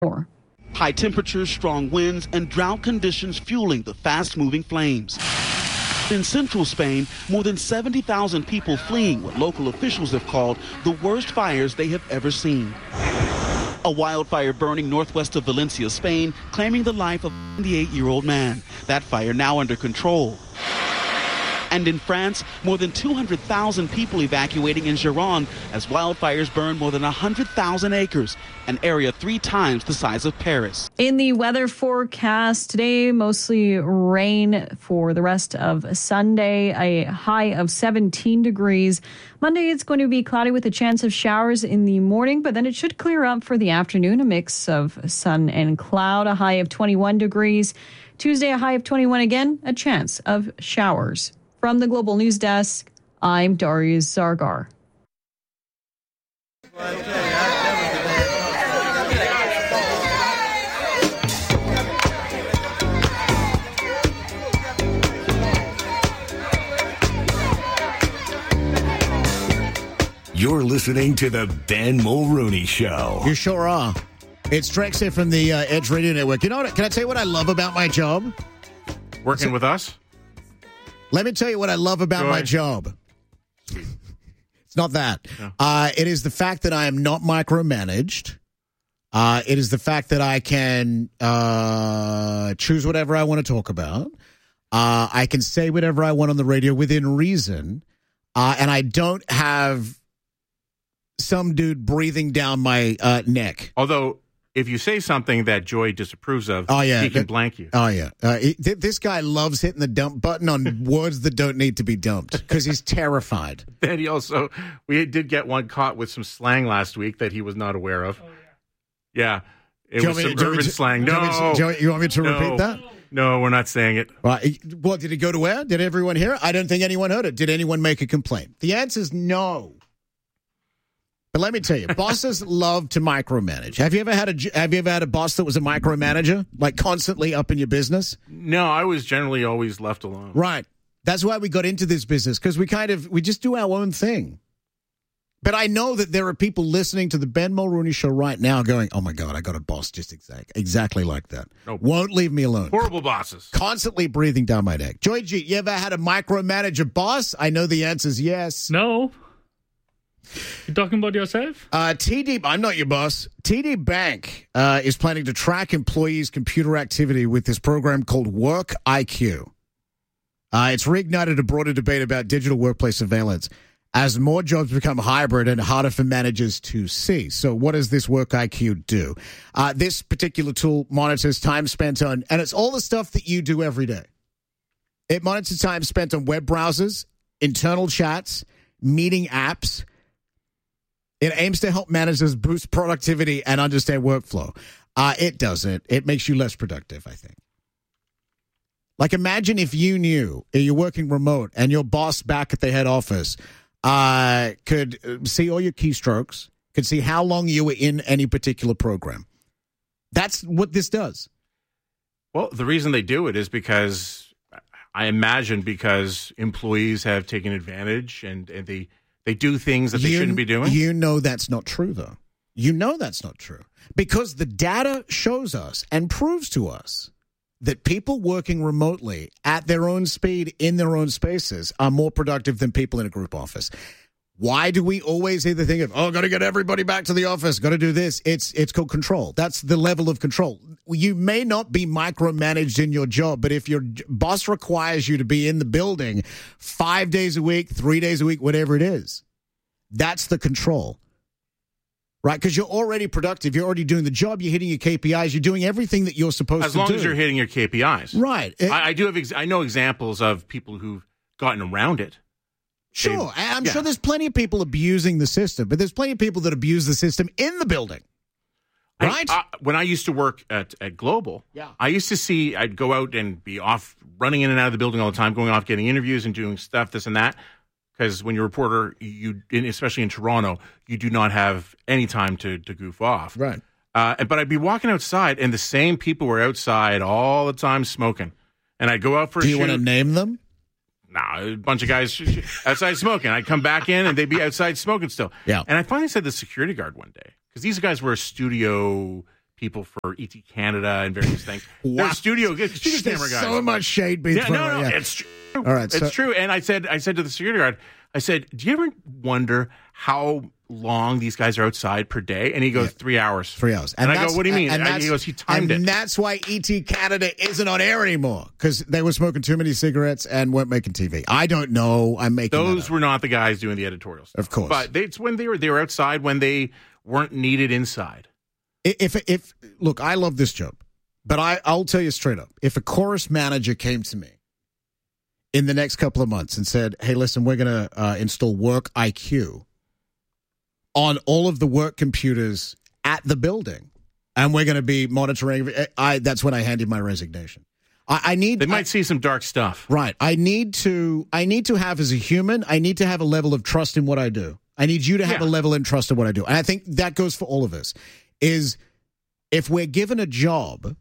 More. High temperatures, strong winds, and drought conditions fueling the fast-moving flames. In central Spain, more than 70,000 people fleeing what local officials have called the worst fires they have ever seen. A wildfire burning northwest of Valencia, Spain, claiming the life of a 78-year-old man. That fire now under control. And in France, more than 200,000 people evacuating in Gironde as wildfires burn more than 100,000 acres, an area 3 times the size of Paris. In the weather forecast today, mostly rain for the rest of Sunday, a high of 17 degrees. Monday, it's going to be cloudy with a chance of showers in the morning, but then it should clear up for the afternoon, a mix of sun and cloud, a high of 21 degrees. Tuesday, a high of 21 again, a chance of showers. From the Global News Desk, I'm Darius Zargar. You're listening to the Ben Mulrooney Show. You sure are. It's Drex here from the Edge Radio Network. You know what? Can I tell you what I love about my job? Working with us? Let me tell you what I love about my job. It's not that. No. It is the fact that I am not micromanaged. It is the fact that I can choose whatever I want to talk about. I can say whatever I want on the radio within reason. And I don't have some dude breathing down my neck. Although, if you say something that Joy disapproves of, he can blank you. Oh, yeah. This guy loves hitting the dump button on words that don't need to be dumped because he's terrified. Then we did get one caught with some slang last week that he was not aware of. Oh, yeah. It was some urban slang. No. You want me to repeat that? No, we're not saying it. Right. Well, did it go to air? Did everyone hear it? I don't think anyone heard it. Did anyone make a complaint? The answer is no. But let me tell you, bosses love to micromanage. Have you ever had a boss that was a micromanager, like constantly up in your business? No, I was generally always left alone. Right. That's why we got into this business, because we just do our own thing. But I know that there are people listening to the Ben Mulrooney Show right now going, oh, my God, I got a boss just exactly like that. Nope. Won't leave me alone. Horrible bosses. Constantly breathing down my neck. Joy G, you ever had a micromanager boss? I know the answer is yes. No. You talking about yourself? I'm not your boss. TD Bank is planning to track employees' computer activity with this program called Work IQ. It's reignited a broader debate about digital workplace surveillance as more jobs become hybrid and harder for managers to see. So what does this Work IQ do? This particular tool monitors time spent on, and it's all the stuff that you do every day. It monitors time spent on web browsers, internal chats, meeting apps. It aims to help managers boost productivity and understand workflow. It doesn't. It makes you less productive, I think. Like, imagine if you knew you're working remote and your boss back at the head office could see all your keystrokes, could see how long you were in any particular program. That's what this does. Well, the reason they do it is because, I imagine, because employees have taken advantage and they do things that they shouldn't be doing? You know that's not true, though. You know that's not true. Because the data shows us and proves to us that people working remotely at their own speed in their own spaces are more productive than people in a group office. Why do we always either think of, got to get everybody back to the office, got to do this? It's called control. That's the level of control. You may not be micromanaged in your job, but if your boss requires you to be in the building 5 days a week, 3 days a week, whatever it is, that's the control. Right? Because you're already productive. You're already doing the job. You're hitting your KPIs. You're doing everything that you're supposed to do. As long as you're hitting your KPIs. Right. I know examples of people who've gotten around it. Sure. I'm sure there's plenty of people abusing the system, but there's plenty of people that abuse the system in the building. Right? When I used to work at Global, I used to see, I'd go out and be off running in and out of the building all the time, going off, getting interviews and doing stuff, this and that. Because when you're a reporter, especially in Toronto, you do not have any time to goof off. Right. But I'd be walking outside, and the same people were outside all the time smoking. And I'd go out for a shoot. Do you want to name them? Nah, a bunch of guys outside smoking. I'd come back in, and they'd be outside smoking still. Yeah. And I finally said to the security guard one day, because these guys were studio people for ET Canada and various things. Wow. They're studio camera guys. So much shade being thrown. No, yeah. it's true. All right, it's true. And I said to the security guard, I said, do you ever wonder how long these guys are outside per day? And he goes, 3 hours. 3 hours. And I go, what do you mean? And he goes, he timed it. And that's why ET Canada isn't on air anymore, because they were smoking too many cigarettes and weren't making TV. I don't know. I'm making those were not the guys doing the editorial stuff. Of course. But it's when they were outside when they weren't needed inside. If look, I love this job, but I'll tell you straight up, if a chorus manager came to me in the next couple of months and said, hey, listen, we're going to install Work IQ on all of the work computers at the building, and we're going to be monitoring, that's when I handed my resignation. They might see some dark stuff. Right. I need to have, as a human, I need to have a level of trust in what I do. I need you to have a level of trust in what I do. And I think that goes for all of us. Is if we're given a job,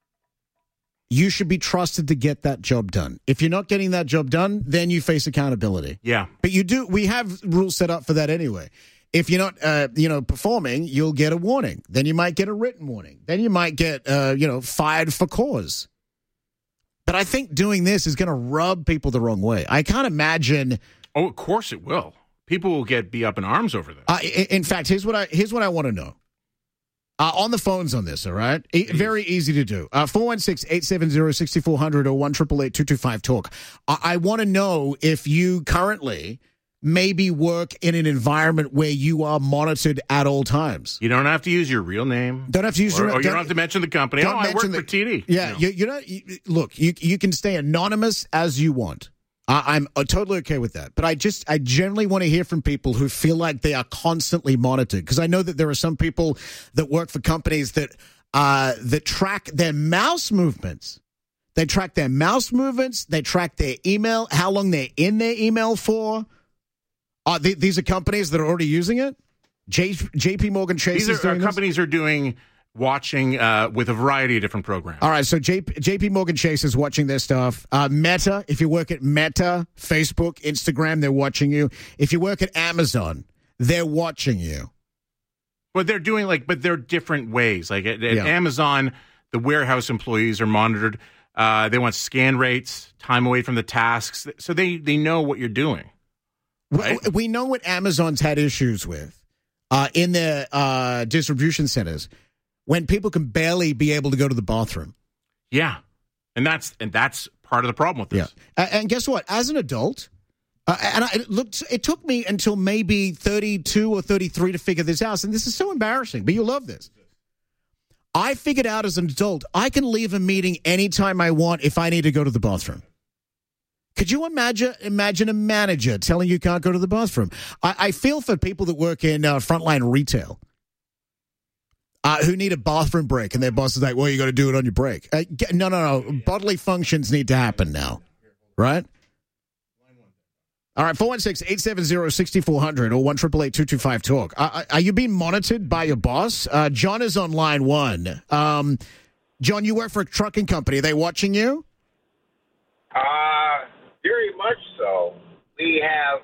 you should be trusted to get that job done. If you're not getting that job done, then you face accountability. Yeah. But we have rules set up for that anyway. If you're not, performing, you'll get a warning. Then you might get a written warning. Then you might get, fired for cause. But I think doing this is going to rub people the wrong way. I can't imagine. Oh, of course it will. People will be up in arms over this. In fact, here's what I want to know. On the phones on this, all right? Very easy to do. 416-870-6400 or 1-888-225-TALK. I want to know if you currently maybe work in an environment where you are monitored at all times. You don't have to use your real name. Don't have to use your name. Or you don't have to mention the company. Oh, I work for TD. Yeah, look, you can stay anonymous as you want. I'm totally okay with that. But I generally want to hear from people who feel like they are constantly monitored, because I know that there are some people that work for companies that track their mouse movements. They track their mouse movements. They track their email, how long they're in their email for. These are companies that are already using it. JP Morgan Chase is doing companies are doing watching with a variety of different programs. All right, so JP Morgan Chase is watching their stuff. Meta, if you work at Meta, Facebook, Instagram, they're watching you. If you work at Amazon, they're watching you. But they're doing but they're different ways. Like at Amazon, the warehouse employees are monitored. They want scan rates, time away from the tasks, so they know what you're doing. Right? We know what Amazon's had issues with in their distribution centers, when people can barely be able to go to the bathroom. Yeah. And that's part of the problem with this. Yeah. And guess what? As an adult, it took me until maybe 32 or 33 to figure this out. And this is so embarrassing, but you'll love this. I figured out as an adult, I can leave a meeting anytime I want if I need to go to the bathroom. Could you imagine a manager telling you can't go to the bathroom? I feel for people that work in frontline retail. Who need a bathroom break, and their boss is like, well, you got to do it on your break. No. Bodily functions need to happen now, right? All right, 416-870-6400 or 1-888-225-TALK. Are you being monitored by your boss? John is on line one. John, you work for a trucking company. Are they watching you? Very much so. We have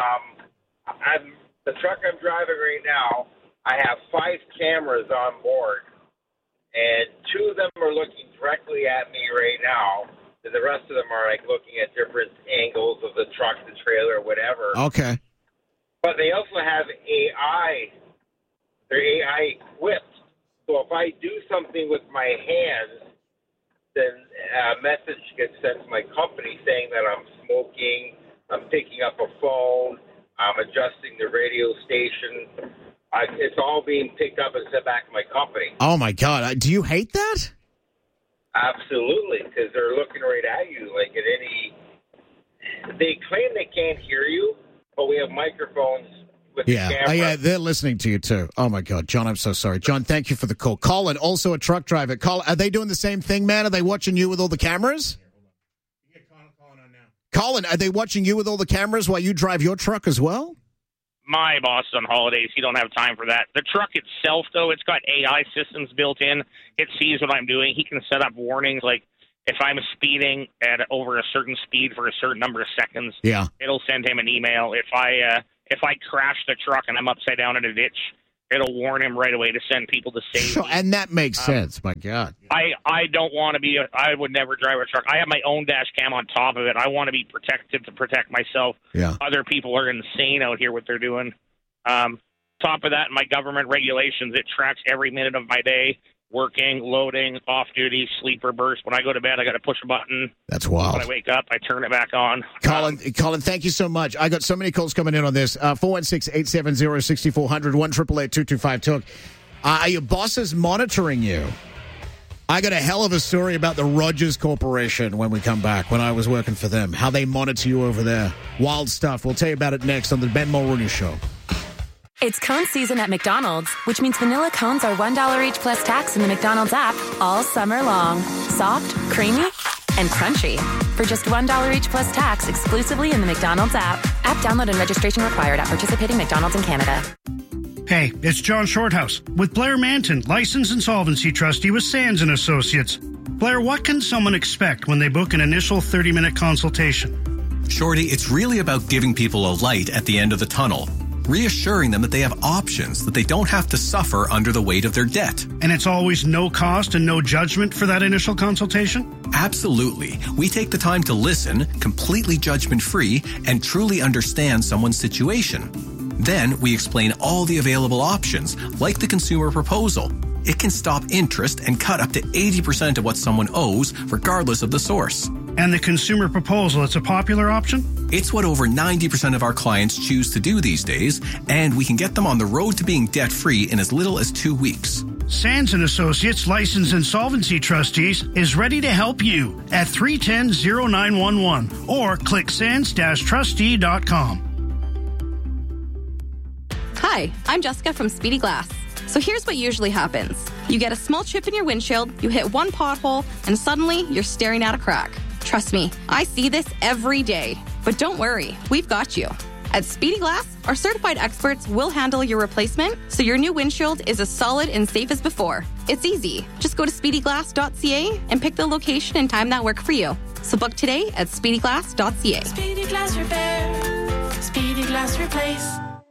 the truck I'm driving right now, I have 5 cameras on board, and 2 of them are looking directly at me right now, and the rest of them are looking at different angles of the truck, the trailer, whatever. Okay. But they also have AI. They're AI equipped. So if I do something with my hands, then a message gets sent to my company saying that I'm smoking, I'm picking up a phone, I'm adjusting the radio station. It's all being picked up and sent back to my company. Oh, my God. Do you hate that? Absolutely, because they're looking right at you at any... They claim they can't hear you, but we have microphones with the camera. Yeah, they're listening to you, too. Oh, my God. John, I'm so sorry. John, thank you for the call. Colin, also a truck driver. Colin, are they doing the same thing, man? Are they watching you with all the cameras? You get Colin on now. Colin, are they watching you with all the cameras while you drive your truck as well? My boss is on holidays. He don't have time for that. The truck itself, though, it's got AI systems built in. It sees what I'm doing. He can set up warnings like if I'm speeding at over a certain speed for a certain number of seconds. Yeah, it'll send him an email. If I crash the truck and I'm upside down in a ditch, it'll warn him right away to send people to safety. Sure, and that makes sense. My God. I don't want to be. I would never drive a truck. I have my own dash cam on top of it. I want to be protected to protect myself. Yeah. Other people are insane out here what they're doing. Top of that, my government regulations, it tracks every minute of my day. Working, loading, off duty, sleeper burst. When I go to bed, I got to push a button. That's wild. When I wake up, I turn it back on. Colin, thank you so much. I got so many calls coming in on this. 416-870-6400, 1-888-225-TALK. Are your bosses monitoring you? I got a hell of a story about the Rogers Corporation when we come back, when I was working for them, how they monitor you over there. Wild stuff. We'll tell you about it next on the Ben Mulrooney Show. It's cone season at McDonald's, which means vanilla cones are $1 each plus tax in the McDonald's app all summer long. Soft, creamy, and crunchy. For just $1 each plus tax exclusively in the McDonald's app. App download and registration required at participating McDonald's in Canada. Hey, it's John Shorthouse with Blair Manton, licensed insolvency trustee with Sands & Associates. Blair, what can someone expect when they book an initial 30-minute consultation? Shorty, it's really about giving people a light at the end of the tunnel. Reassuring them that they have options, that they don't have to suffer under the weight of their debt. And it's always no cost and no judgment for that initial consultation? Absolutely. We take the time to listen, completely judgment-free, and truly understand someone's situation. Then we explain all the available options, like the consumer proposal. It can stop interest and cut up to 80% of what someone owes, regardless of the source. And the consumer proposal, it's a popular option? It's what over 90% of our clients choose to do these days, and we can get them on the road to being debt-free in as little as 2 weeks. Sands & Associates, licensed insolvency trustees, is ready to help you at 310-0911 or click sands-trustee.com. Hi, I'm Jessica from Speedy Glass. So here's what usually happens. You get a small chip in your windshield, you hit one pothole, and suddenly you're staring at a crack. Trust me, I see this every day. But don't worry, we've got you. At Speedy Glass, our certified experts will handle your replacement so your new windshield is as solid and safe as before. It's easy. Just go to speedyglass.ca and pick the location and time that work for you. So book today at speedyglass.ca. Speedy Glass Repair. Speedy Glass Replace.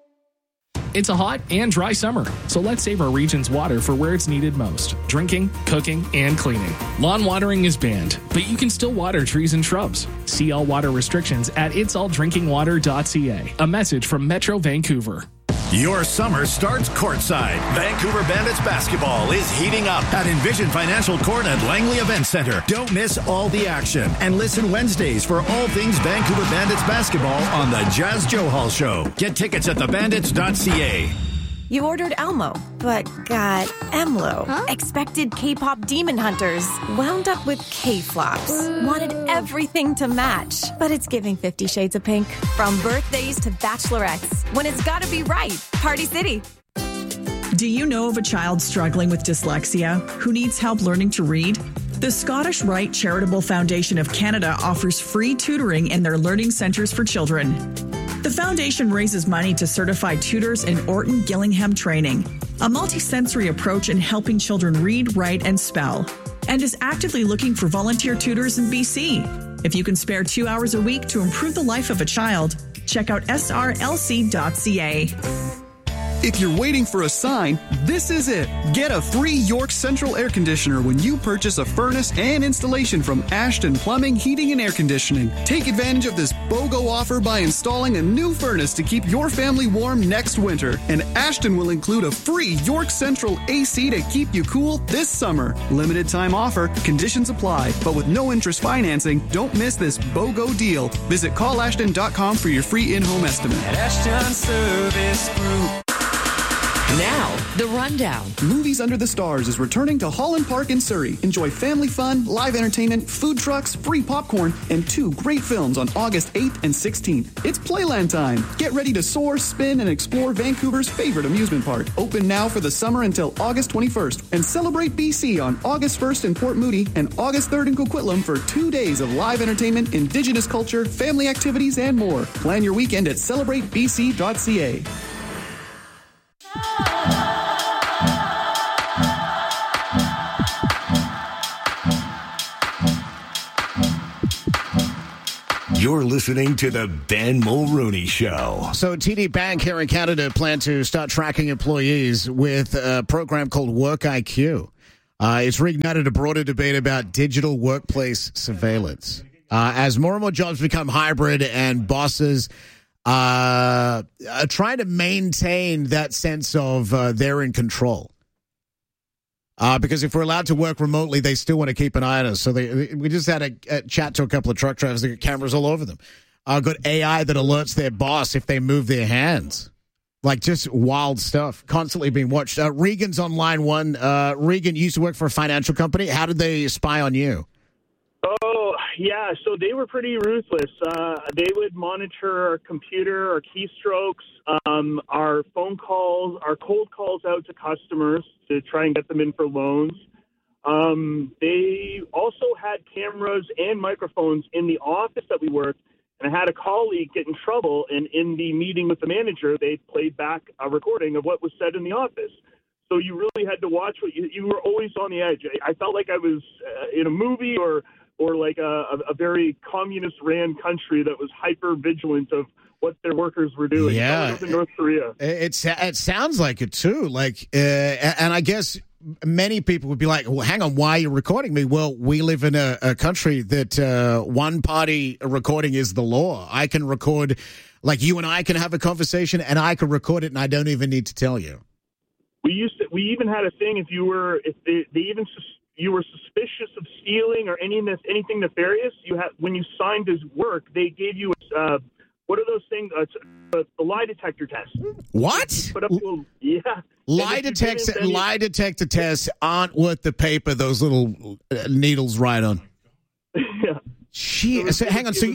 It's a hot and dry summer, so let's save our region's water for where it's needed most: drinking, cooking, and cleaning. Lawn watering is banned, but you can still water trees and shrubs. See all water restrictions at itsalldrinkingwater.ca. A message from Metro Vancouver. Your summer starts courtside. Vancouver Bandits basketball is heating up at Envision Financial Court at Langley Event Center. Don't miss all the action and listen Wednesdays for all things Vancouver Bandits basketball on the Jazz Joe Hall Show. Get tickets at thebandits.ca. You ordered Elmo, but got Emlo. Huh? Expected K-pop demon hunters. Wound up with K-flops. Wanted everything to match. But it's giving 50 Shades of Pink. From birthdays to bachelorettes. When it's gotta be right. Party City. Do you know of a child struggling with dyslexia who needs help learning to read? The Scottish Rite Charitable Foundation of Canada offers free tutoring in their learning centres for children. The foundation raises money to certify tutors in Orton Gillingham training, a multisensory approach in helping children read, write, and spell, and is actively looking for volunteer tutors in BC. If you can spare 2 hours a week to improve the life of a child, check out srlc.ca. If you're waiting for a sign, this is it. Get a free York Central air conditioner when you purchase a furnace and installation from Ashton Plumbing, Heating and Air Conditioning. Take advantage of this BOGO offer by installing a new furnace to keep your family warm next winter. And Ashton will include a free York Central AC to keep you cool this summer. Limited time offer, conditions apply. But with no interest financing, don't miss this BOGO deal. Visit callashton.com for your free in-home estimate. At Ashton Service Group. Now, The Rundown. Movies Under the Stars is returning to Holland Park in Surrey. Enjoy family fun, live entertainment, food trucks, free popcorn, and 2 great films on August 8th and 16th. It's Playland time. Get ready to soar, spin, and explore Vancouver's favorite amusement park. Open now for the summer until August 21st. And celebrate BC on August 1st in Port Moody and August 3rd in Coquitlam for 2 days of live entertainment, Indigenous culture, family activities, and more. Plan your weekend at celebratebc.ca. You're listening to the Ben Mulrooney Show. So TD Bank here in Canada plan to start tracking employees with a program called Work IQ. It's reignited a broader debate about digital workplace surveillance. As more and more jobs become hybrid and bosses are trying to maintain that sense of they're in control. Because if we're allowed to work remotely, they still want to keep an eye on us. So we just had a chat to a couple of truck drivers. They got cameras all over them. Got AI that alerts their boss if they move their hands. Like just wild stuff, constantly being watched. Regan's on line one. Regan used to work for a financial company. How did they spy on you? Oh, yeah. So they were pretty ruthless. They would monitor our computer, our keystrokes, our phone calls, our cold calls out to customers to try and get them in for loans. They also had cameras and microphones in the office that we worked. And I had a colleague get in trouble, and in the meeting with the manager, they played back a recording of what was said in the office. So you really had to watch what you were always on the edge. I felt like I was in a movie or like a very communist-ran country that was hyper-vigilant of what their workers were doing. Yeah. I was in North Korea. It sounds like it, too. Like, and I guess many people would be like, well, hang on, why are you recording me? Well, we live in a country that one-party recording is the law. I can record, like you and I can have a conversation, and I can record it, and I don't even need to tell you. We even had a thing if you were suspicious of stealing or anything nefarious. When you signed his work, they gave you what are those things? The lie detector test. What? Put up yeah. Lie detector tests aren't worth the paper those little needles write on. Yeah. So hang on.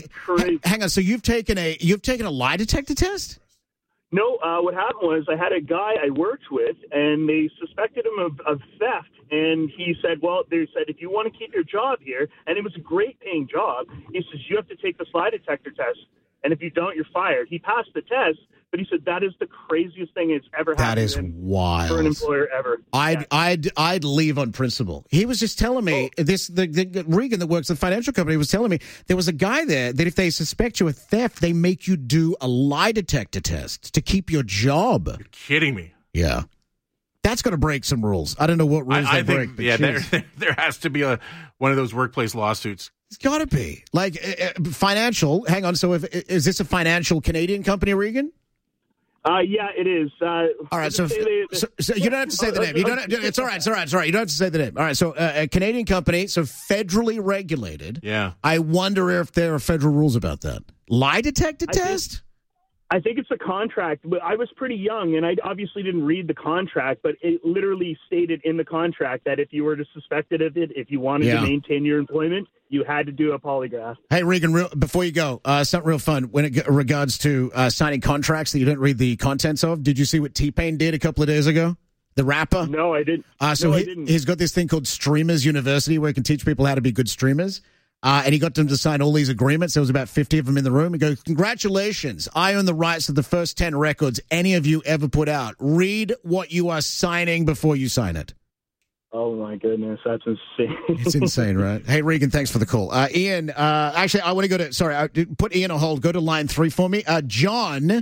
So you've taken a lie detector test? No. What happened was I had a guy I worked with, and they suspected him of theft. And he said, well, they said, if you want to keep your job here, and it was a great paying job, he says, you have to take this lie detector test. And if you don't, you're fired. He passed the test, but he said that is the craziest thing that's ever happened. That is wild for an employer ever. I'd leave on principle. He was just telling me the Regan that works at the financial company was telling me there was a guy there that if they suspect you of theft, they make you do a lie detector test to keep your job. You're kidding me. Yeah. That's going to break some rules. I don't know what rules they break. But yeah, there has to be one of those workplace lawsuits. It's got to be like financial. Hang on. So, is this a financial Canadian company, Regan? Yeah, it is. All right. So you don't have to say the name. You don't. It's all right. It's all right. It's all right. You don't have to say the name. All right. So a Canadian company, so federally regulated. Yeah. I wonder if there are federal rules about that. Lie detector test. I think it's a contract. I was pretty young, and I obviously didn't read the contract, but it literally stated in the contract that if you were suspected of it, if you wanted to maintain your employment, you had to do a polygraph. Hey, Regan, before you go, something real fun. When it regards to signing contracts that you didn't read the contents of, did you see what T-Pain did a couple of days ago? The rapper? No, I didn't. I didn't. He's got this thing called Streamers University where he can teach people how to be good streamers. And he got them to sign all these agreements. There was about 50 of them in the room. He goes, congratulations. I own the rights to the first 10 records any of you ever put out. Read what you are signing before you sign it. Oh, my goodness. That's insane. It's insane, right? Hey, Regan, thanks for the call. Ian, actually, I want to go to, sorry, put Ian on hold. Go to line 3 for me. John,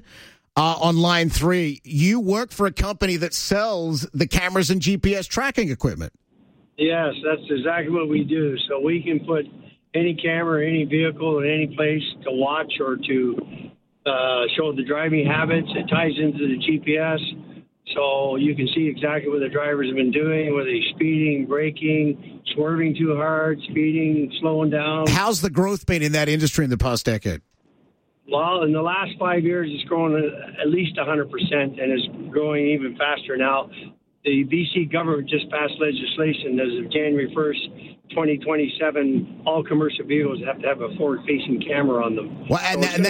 on line 3, you work for a company that sells the cameras and GPS tracking equipment. Yes, that's exactly what we do. So we can put any camera, any vehicle in any place to watch or to show the driving habits. It ties into the GPS, so you can see exactly what the drivers have been doing, whether they're speeding, braking, swerving too hard, speeding, slowing down. How's the growth been in that industry in the past decade? Well, in the last 5 years, it's grown at least 100%, and it's growing even faster now. The BC government just passed legislation as of January 1st, 2027, all commercial vehicles have to have a forward-facing camera on them. Well,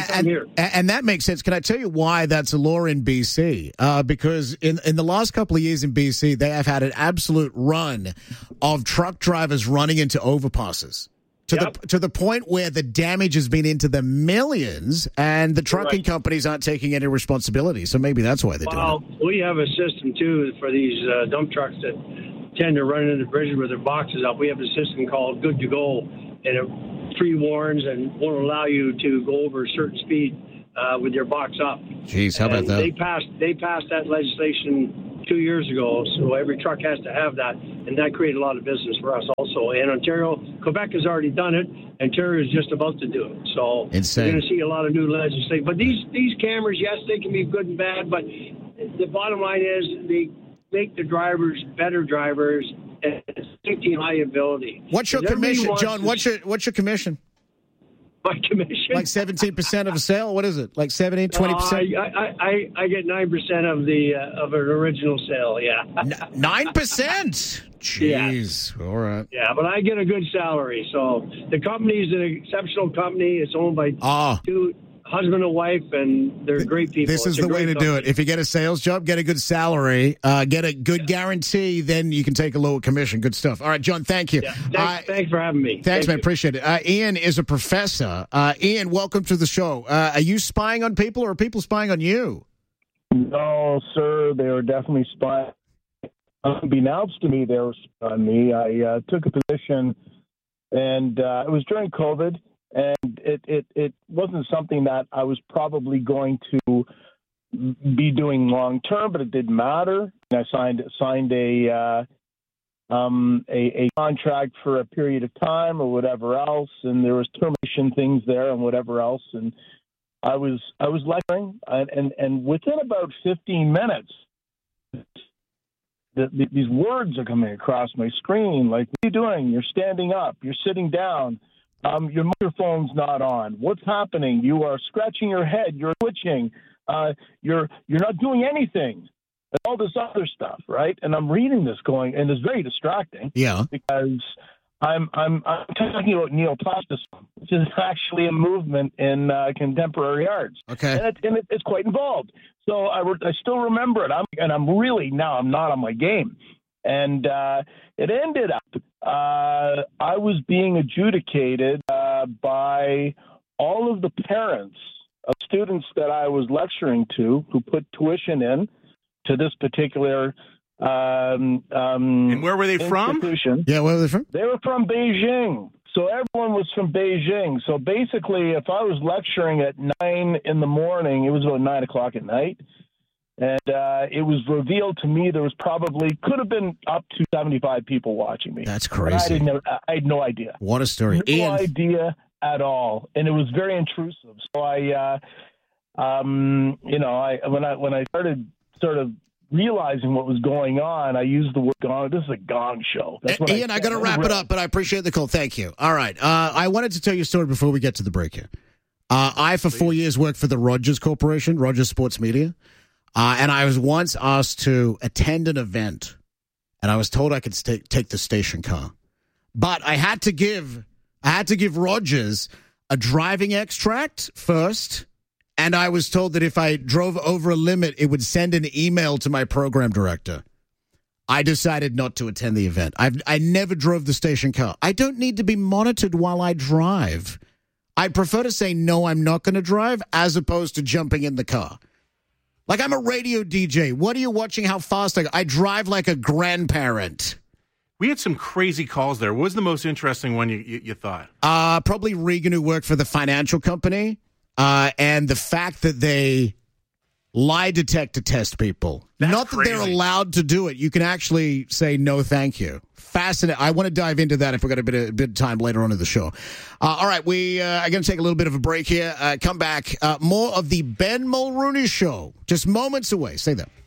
and that makes sense. Can I tell you why that's a law in BC? Because in the last couple of years in BC, they have had an absolute run of truck drivers running into overpasses. To the point where the damage has been into the millions, and the trucking companies aren't taking any responsibility. So maybe that's why they're doing it. Well, we have a system, too, for these dump trucks that tend to run into bridges with their boxes up. We have a system called Good to Go, and it pre-warns and won't allow you to go over a certain speed with your box up. Jeez, how about And that? They passed that legislation 2 years ago, so every truck has to have that, and that created a lot of business for us also. And Ontario, Quebec has already done it. Ontario is just about to do it. So Insane. you're going to see a lot of new legislation. But these cameras, yes, they can be good and bad, but the bottom line is they make the drivers better drivers and safety and liability. What's your commission, John? What's your commission? My commission? Like 17% of a sale? What is it? Like 17, 20%? I get 9% of an original sale, yeah. 9%? Jeez. All right. Yeah, but I get a good salary. So the company is an exceptional company. It's owned by two husband and wife, and they're great people. This is the way to do it. If you get a sales job, get a good salary, get a good guarantee, then you can take a lower commission. Good stuff. All right, John, thank you. Yeah, thanks for having me. Thanks, man. Appreciate it. Ian is a professor. Ian, welcome to the show. Are you spying on people, or are people spying on you? No, sir. They were definitely spying. Unbeknownst to me, they were spying on me. I took a position, and it was during COVID. And it wasn't something that I was probably going to be doing long term, but it didn't matter. And I signed a contract for a period of time or whatever else, and there was termination things there and whatever else. And I was lecturing, and within about 15 minutes, these words are coming across my screen like, "What are you doing? You're standing up. You're sitting down. Your microphone's not on. What's happening? You are scratching your head. You're twitching. You're not doing anything." And all this other stuff, right? And I'm reading this going, and it's very distracting. Yeah. Because I'm talking about neoplasticity, which is actually a movement in contemporary arts. Okay. And it's quite involved. So I still remember it. I'm really now I'm not on my game. And it ended up I was being adjudicated by all of the parents of students that I was lecturing to who put tuition in to this particular and where were they from? Yeah, where were they from? They were from Beijing. So everyone was from Beijing. So basically, if I was lecturing at 9 in the morning, it was about 9 o'clock at night. And it was revealed to me there could have been up to 75 people watching me. That's crazy. I had no idea. What a story. No idea at all. And it was very intrusive. So when I started sort of realizing what was going on, I used the word gong. This is a gong show. That's what Ian, I got to wrap it up, but I appreciate the call. Thank you. All right. I wanted to tell you a story before we get to the break here. I, for 4 years, worked for the Rogers Corporation, Rogers Sports Media. And I was once asked to attend an event, and I was told I could take the station car. But I had to give Rogers a driving extract first, and I was told that if I drove over a limit, it would send an email to my program director. I decided not to attend the event. I never drove the station car. I don't need to be monitored while I drive. I prefer to say, no, I'm not going to drive, as opposed to jumping in the car. Like, I'm a radio DJ. What are you watching? How fast I drive like a grandparent. We had some crazy calls there. What was the most interesting one you thought? Probably Regan, who worked for the financial company, and the fact that they lie detector test people. That's Not that they're allowed to do it. You can actually say no, thank you. Fascinating. I want to dive into that if we've got a bit of time later on in the show. All right, we are going to take a little bit of a break here. Come back. More of the Ben Mulrooney Show. Just moments away. Stay there.